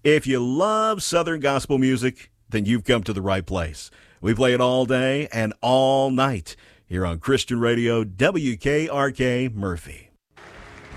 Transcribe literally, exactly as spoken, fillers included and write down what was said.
If you love Southern gospel music, then you've come to the right place. We play it all day and all night here on Christian Radio, W K R K Murphy.